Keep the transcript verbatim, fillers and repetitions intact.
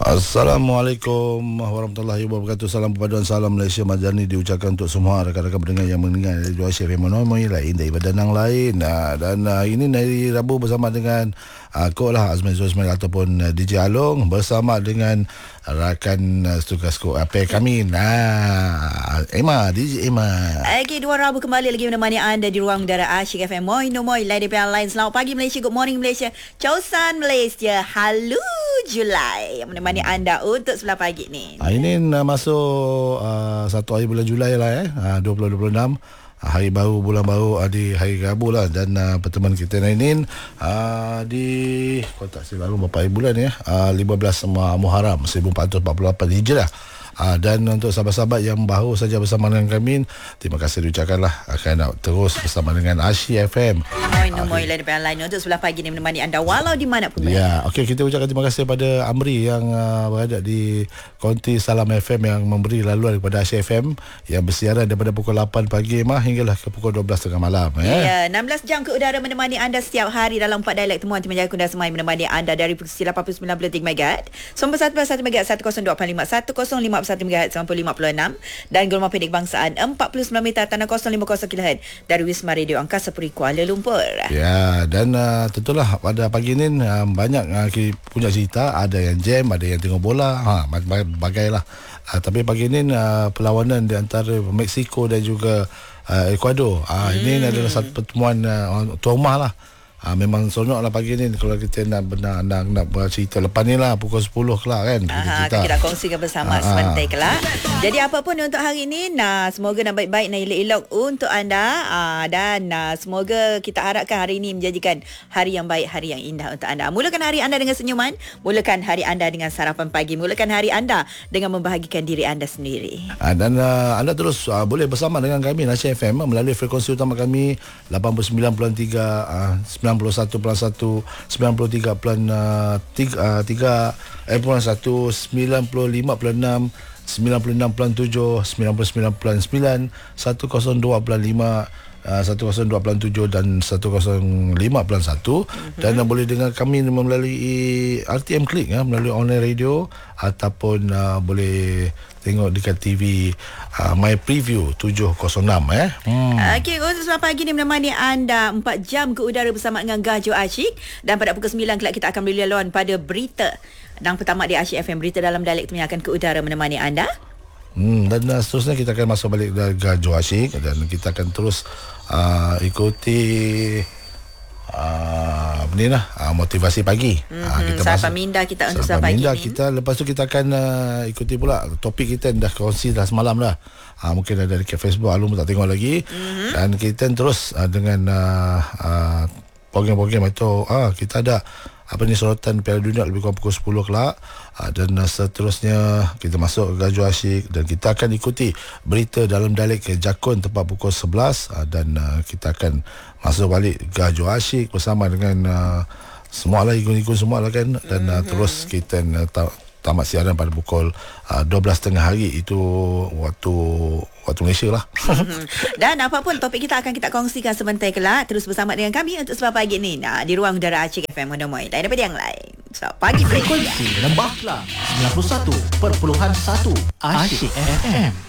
Assalamualaikum warahmatullahi wabarakatuh. Salam perpaduan, salam Malaysia Madani diucapkan untuk semua rakan-rakan pendengar yang mendengar dari dua F M Monomoy lain daripada Danang lain. Nah, dan uh, ini dari Rabu bersama dengan uh, Kok lah Azman Zosmail ataupun uh, D J Along bersama dengan rakan uh, tugas Kok apa kami. Nah, Emma, D J Emma. Okey, dua Rabu kembali lagi menemani anda di ruang udara Asyik F M Monomoy lain daripada lain. Selamat pagi Malaysia, good morning Malaysia, Chosan Malaysia. Halo Julai yang menemani anda untuk sebelah pagi ni. Ha, ini uh, masuk uh, satu hari bulan Julai lah eh, uh, dua ribu dua puluh enam. Uh, hari baru, bulan baru uh, di hari Rabu lah. Dan uh, pertemuan kita ini uh, di, kau tak silap berapa hari bulan ya, uh, lima belas Muharram seribu empat ratus empat puluh lapan Hijrah. Uh, dan untuk sahabat-sahabat yang baru saja bersama dengan kami, terima kasih diucapkanlah akan terus bersama dengan Asyik F M. Moy no moy lain daripada lain untuk sebelah pagi ni menemani anda walau di mana pun. Ya, okey, kita ucapkan terima kasih kepada Amri yang uh, berada di konti Salam F M yang memberi laluan kepada Asyik F M yang bersiaran daripada pukul lapan pagi mah hinggalah ke pukul dua belas tiga puluh malam eh. Ya, enam belas jam ke udara menemani anda setiap hari dalam empat dialek temuan Tim Jaya Kunda Semai menemani anda dari frekuensi lapan puluh sembilan tiga megahertz, sembilan puluh satu megahertz, seratus dua puluh lima, seratus lima puluh satu megahertz, sembilan puluh lima puluh enam dan gelombang pendek bangsaan empat puluh sembilan meter tanah kosong lima puluh kilohertz dari Wisma Radio Angkasa Puri Kuala Lumpur. Ya, dan uh, tentulah pada pagi ini uh, banyak uh, punya cerita, ada yang jam, ada yang tengok bola, ha bagailah. Uh, tapi pagi ini uh, perlawanan di antara Mexico dan juga uh, Ecuador. Uh, hmm. Ini adalah satu pertemuan uh, tuan rumah lah. Ha, memang seronok lah pagi ni kalau kita nak benar nak, nak bercerita lepas ni lah pukul sepuluh kelak kan. Aha, kita nak kongsikan bersama sebentar kelak. Jadi apa pun untuk hari ni, nah semoga nak baik-baik, nak elok-elok untuk anda, aa, dan nah, semoga kita harapkan hari ini menjadikan hari yang baik, hari yang indah untuk anda. Mulakan hari anda dengan senyuman, mulakan hari anda dengan sarapan pagi, mulakan hari anda dengan membahagikan diri anda sendiri. Ha, dan uh, anda terus uh, boleh bersama dengan kami Asyik F M melalui frekuensi utama kami lapan puluh sembilan perpuluhan tiga, uh, sembilan puluh satu perpuluhan satu, sembilan puluh tiga perpuluhan tiga, eh perpuluhan satu, sembilan puluh lima perpuluhan enam, sembilan puluh enam perpuluhan tujuh, sembilan puluh sembilan perpuluhan sembilan, seratus dua perpuluhan lima, seratus dua perpuluhan tujuh dan seratus lima perpuluhan satu. Mm-hmm. Dan uh, boleh dengar kami melalui R T M Click ya, melalui online radio ataupun uh, boleh tengok dekat T V uh, My Preview tujuh kosong enam eh. Hmm. Okey, untuk selamat pagi ni menemani anda empat jam ke udara bersama dengan Gajo Asyik, dan pada pukul sembilan kelak kita akan beri laluan pada berita dan pertama di Asyik F M, berita dalam dialek yang akan ke udara menemani anda. Hmm, dan uh, seterusnya kita akan masuk balik dari Gajo Asyik dan kita akan terus uh, ikuti uh, ni lah uh, motivasi pagi. Mm-hmm. Uh, kita Sarapan minda kita untuk sarapan pagi minda ni. Kita lepas tu kita akan uh, ikuti pula topik kita dah kongsi dah semalam dah. Uh, mungkin ada dekat Facebook, Alum tak tengok lagi. Mm-hmm. Dan kita terus uh, dengan uh, uh, program-program itu uh, kita ada apa ni sorotan Piala Dunia lebih kurang pukul sepuluh kelak. Uh, dan uh, seterusnya kita masuk ke Gajo Asyik dan kita akan ikuti berita dalam dialek ke Jakun tepat pukul sebelas. Uh, dan uh, kita akan masuk balik Gajo Asyik bersama dengan uh, semua lah, ikut-ikut semua lah kan. Dan uh, mm-hmm. terus kita uh, ta- tamat siaran pada pukul uh, dua belas tiga puluh hari, itu waktu waktu Malaysia lah. Mm-hmm. Dan apapun topik kita akan kita kongsikan sebentar kelak. Terus bersama dengan kami untuk sebab pagi ni nah, di ruang udara Asyik F M Monomoy lain daripada yang lain. So, pagi frekuensi Lembah Kelang sembilan puluh satu perpuluhan satu Asyik F M.